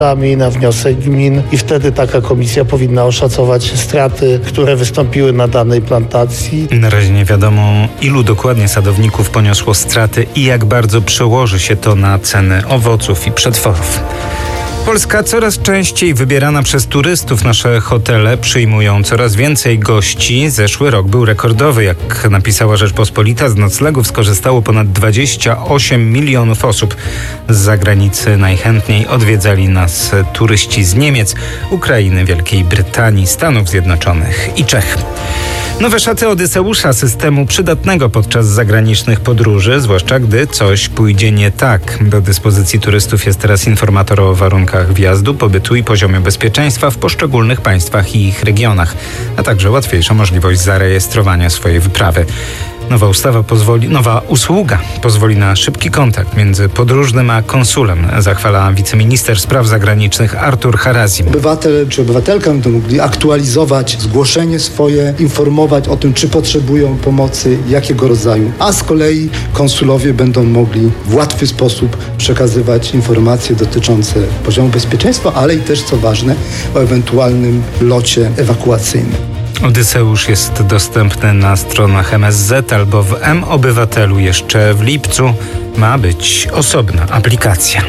na wniosek gmin i wtedy taka komisja powinna oszacować straty, które wystąpiły na danej plantacji. Na razie nie wiadomo, ilu dokładnie sadowników poniosło straty i jak bardzo przełoży się to na ceny owoców i przetworów. Polska coraz częściej wybierana przez turystów. Nasze hotele przyjmują coraz więcej gości. Zeszły rok był rekordowy. Jak napisała Rzeczpospolita, z noclegów skorzystało ponad 28 milionów osób. Z zagranicy najchętniej odwiedzali nas turyści z Niemiec, Ukrainy, Wielkiej Brytanii, Stanów Zjednoczonych i Czech. Nowe szaty Odyseusza, systemu przydatnego podczas zagranicznych podróży, zwłaszcza gdy coś pójdzie nie tak. Do dyspozycji turystów jest teraz informator o warunkach wjazdu, pobytu i poziomie bezpieczeństwa w poszczególnych państwach i ich regionach, a także łatwiejsza możliwość zarejestrowania swojej wyprawy. Nowa usługa pozwoli na szybki kontakt między podróżnym a konsulem, zachwala wiceminister spraw zagranicznych Artur Harazim. Obywatel czy obywatelka będą mogli aktualizować zgłoszenie swoje, informować o tym, czy potrzebują pomocy, jakiego rodzaju. A z kolei konsulowie będą mogli w łatwy sposób przekazywać informacje dotyczące poziomu bezpieczeństwa, ale i też, co ważne, o ewentualnym locie ewakuacyjnym. Odyseusz jest dostępny na stronach MSZ albo w mObywatelu. Jeszcze w lipcu ma być osobna aplikacja.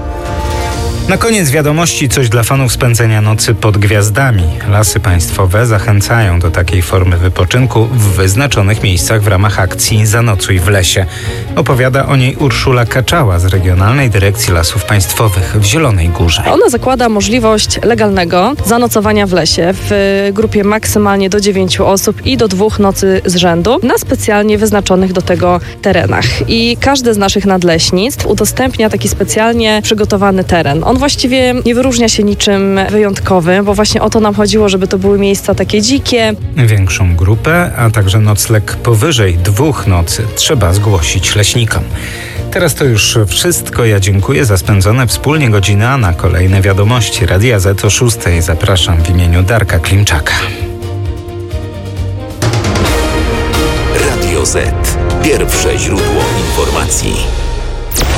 Na koniec wiadomości coś dla fanów spędzenia nocy pod gwiazdami. Lasy Państwowe zachęcają do takiej formy wypoczynku w wyznaczonych miejscach w ramach akcji Zanocuj w lesie. Opowiada o niej Urszula Kaczała z Regionalnej Dyrekcji Lasów Państwowych w Zielonej Górze. Ona zakłada możliwość legalnego zanocowania w lesie w grupie maksymalnie do 9 osób i do 2 nocy z rzędu na specjalnie wyznaczonych do tego terenach. I każde z naszych nadleśnictw udostępnia taki specjalnie przygotowany teren. On właściwie nie wyróżnia się niczym wyjątkowym, bo właśnie o to nam chodziło, żeby to były miejsca takie dzikie. Większą grupę, a także nocleg powyżej 2 nocy trzeba zgłosić leśnikom. Teraz to już wszystko. Ja dziękuję za spędzone wspólnie godziny, a na kolejne wiadomości Radia Z o 6:00 zapraszam w imieniu Darka Klimczaka. Radio Z. Pierwsze źródło informacji.